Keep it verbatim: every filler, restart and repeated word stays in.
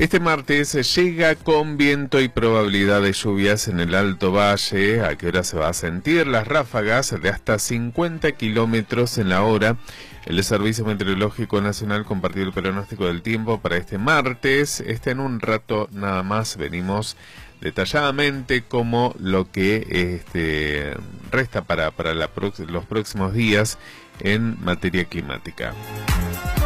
Este martes llega con viento y probabilidad de lluvias en el Alto Valle. ¿A qué hora se va a sentir? Las ráfagas de hasta cincuenta kilómetros en la hora. El Servicio Meteorológico Nacional compartió el pronóstico del tiempo para este martes. Este en un rato nada más venimos detalladamente como lo que este, resta para, para la, los próximos días en materia climática.